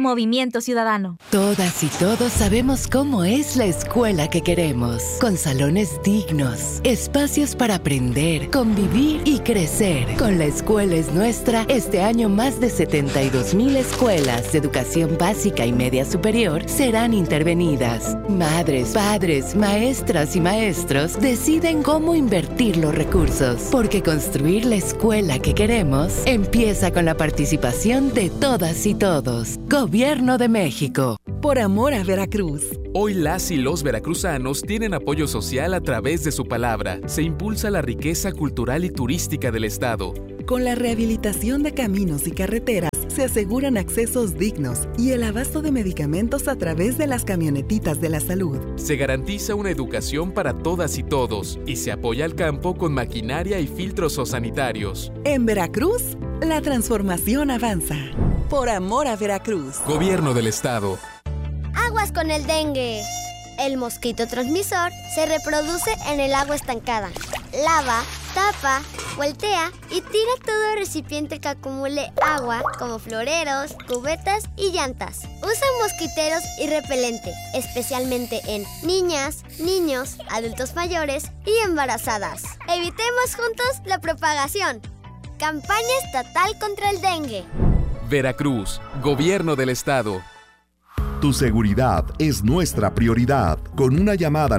Movimiento Ciudadano. Todas y todos sabemos cómo es la escuela que queremos, con salones dignos, espacios para aprender, convivir y crecer. Con La Escuela es Nuestra, este año más de 72,000 escuelas de educación básica y media superior serán intervenidas. Madres, padres, maestras y maestros deciden cómo invertir los recursos, porque construir la escuela que queremos empieza con la participación de todas y todos. Gobierno de México. Por amor a Veracruz. Hoy las y los veracruzanos tienen apoyo social a través de su palabra. Se impulsa la riqueza cultural y turística del estado. Con la rehabilitación de caminos y carreteras, se aseguran accesos dignos y el abasto de medicamentos a través de las camionetitas de la salud. Se garantiza una educación para todas y todos y se apoya al campo con maquinaria y filtros sanitarios. En Veracruz, la transformación avanza. Por amor a Veracruz. Gobierno del estado. Aguas con el dengue. El mosquito transmisor se reproduce en el agua estancada. Lava, tapa, voltea y tira todo recipiente que acumule agua, como floreros, cubetas y llantas. Usa mosquiteros y repelente, especialmente en niñas, niños, adultos mayores y embarazadas. Evitemos juntos la propagación. Campaña estatal contra el dengue. Veracruz, Gobierno del estado. Tu seguridad es nuestra prioridad. Con una llamada al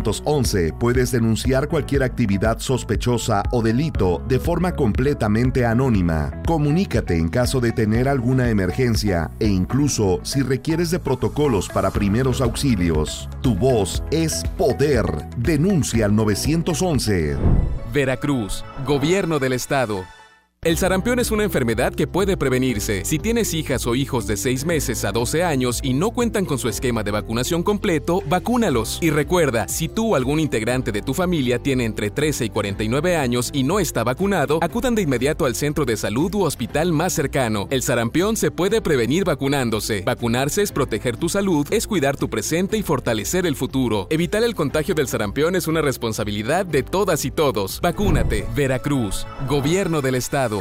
911 puedes denunciar cualquier actividad sospechosa o delito de forma completamente anónima. Comunícate en caso de tener alguna emergencia e incluso si requieres de protocolos para primeros auxilios. Tu voz es poder. Denuncia al 911. Veracruz, Gobierno del estado. El sarampión es una enfermedad que puede prevenirse. Si tienes hijas o hijos de 6 meses a 12 años y no cuentan con su esquema de vacunación completo, vacúnalos. Y recuerda, si tú o algún integrante de tu familia tiene entre 13 y 49 años y no está vacunado, acudan de inmediato al centro de salud u hospital más cercano. El sarampión se puede prevenir vacunándose. Vacunarse es proteger tu salud, es cuidar tu presente y fortalecer el futuro. Evitar el contagio del sarampión es una responsabilidad de todas y todos. Vacúnate. Veracruz, Gobierno del estado.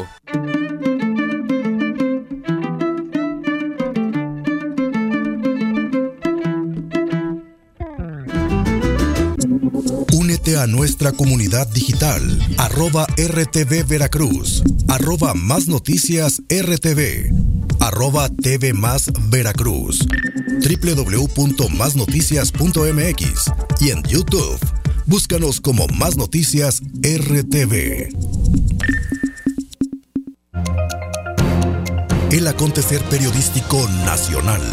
Únete a nuestra comunidad digital, @RTV Veracruz, @Más Noticias RTV, @TV Más Veracruz, www.masnoticias.mx y en YouTube. Búscanos como Más Noticias RTV. El acontecer periodístico nacional.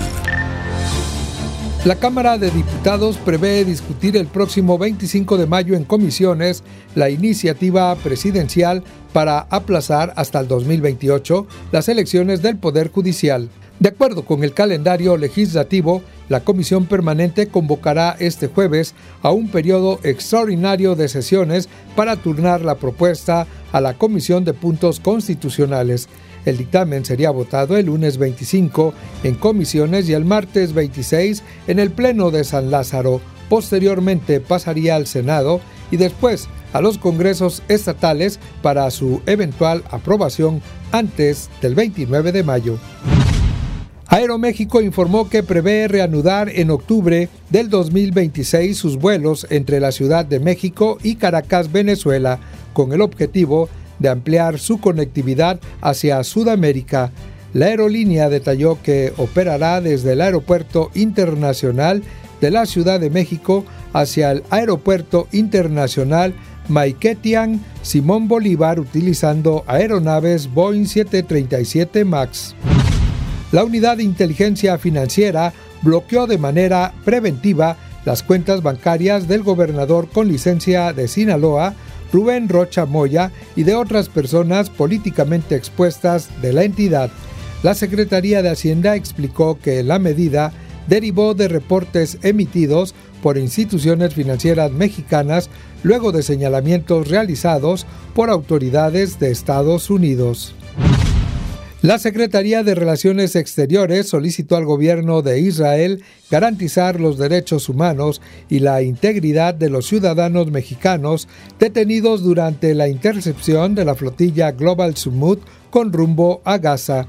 La Cámara de Diputados prevé discutir el próximo 25 de mayo en comisiones la iniciativa presidencial para aplazar hasta el 2028 las elecciones del Poder Judicial. De acuerdo con el calendario legislativo, la Comisión Permanente convocará este jueves a un periodo extraordinario de sesiones para turnar la propuesta a la Comisión de Puntos Constitucionales. El dictamen sería votado el lunes 25 en comisiones y el martes 26 en el Pleno de San Lázaro. Posteriormente pasaría al Senado y después a los congresos estatales para su eventual aprobación antes del 29 de mayo. Aeroméxico informó que prevé reanudar en octubre del 2026 sus vuelos entre la Ciudad de México y Caracas, Venezuela, con el objetivo de ampliar su conectividad hacia Sudamérica. La aerolínea detalló que operará desde el Aeropuerto Internacional de la Ciudad de México hacia el Aeropuerto Internacional Maiquetian Simón Bolívar utilizando aeronaves Boeing 737 MAX. La Unidad de Inteligencia Financiera bloqueó de manera preventiva las cuentas bancarias del gobernador con licencia de Sinaloa, Rubén Rocha Moya, y de otras personas políticamente expuestas de la entidad. La Secretaría de Hacienda explicó que la medida derivó de reportes emitidos por instituciones financieras mexicanas luego de señalamientos realizados por autoridades de Estados Unidos. La Secretaría de Relaciones Exteriores solicitó al gobierno de Israel garantizar los derechos humanos y la integridad de los ciudadanos mexicanos detenidos durante la intercepción de la flotilla Global Summit con rumbo a Gaza.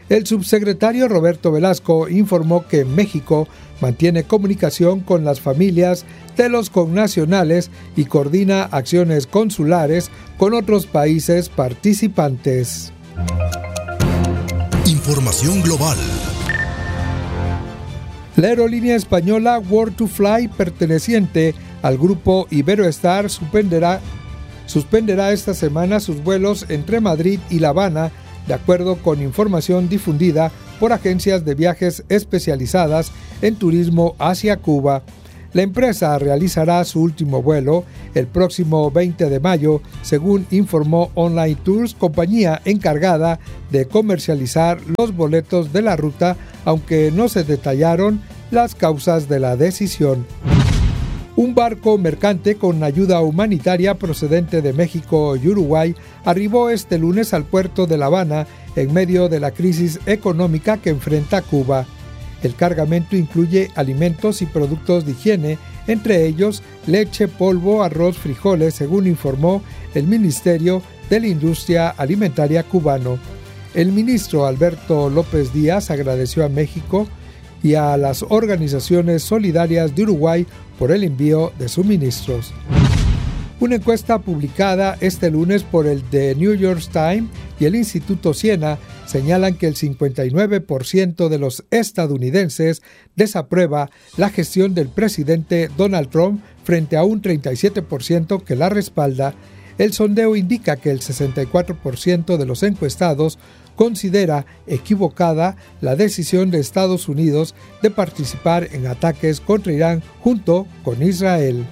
El subsecretario Roberto Velasco informó que México mantiene comunicación con las familias de los connacionales y coordina acciones consulares con otros países participantes. Información global. La aerolínea española World to Fly, perteneciente al grupo Iberoestar, suspenderá esta semana sus vuelos entre Madrid y La Habana, de acuerdo con información difundida por agencias de viajes especializadas en turismo hacia Cuba. La empresa realizará su último vuelo el próximo 20 de mayo, según informó Online Tours, compañía encargada de comercializar los boletos de la ruta, aunque no se detallaron las causas de la decisión. Un barco mercante con ayuda humanitaria procedente de México y Uruguay arribó este lunes al puerto de La Habana en medio de la crisis económica que enfrenta Cuba. El cargamento incluye alimentos y productos de higiene, entre ellos leche, polvo, arroz, frijoles, según informó el Ministerio de la Industria Alimentaria cubano. El ministro Alberto López Díaz agradeció a México y a las organizaciones solidarias de Uruguay por el envío de suministros. Una encuesta publicada este lunes por el The New York Times y el Instituto Siena señalan que el 59% de los estadounidenses desaprueba la gestión del presidente Donald Trump frente a un 37% que la respalda. El sondeo indica que el 64% de los encuestados considera equivocada la decisión de Estados Unidos de participar en ataques contra Irán junto con Israel.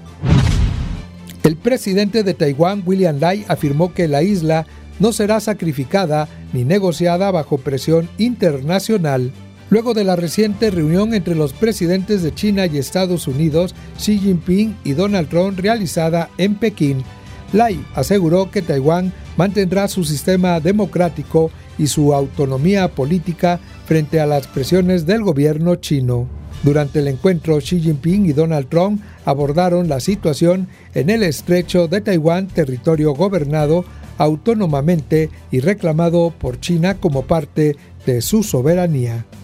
El presidente de Taiwán, William Lai, afirmó que la isla no será sacrificada ni negociada bajo presión internacional. Luego de la reciente reunión entre los presidentes de China y Estados Unidos, Xi Jinping y Donald Trump, realizada en Pekín, Lai aseguró que Taiwán mantendrá su sistema democrático y su autonomía política frente a las presiones del gobierno chino. Durante el encuentro, Xi Jinping y Donald Trump abordaron la situación en el estrecho de Taiwán, territorio gobernado autónomamente y reclamado por China como parte de su soberanía.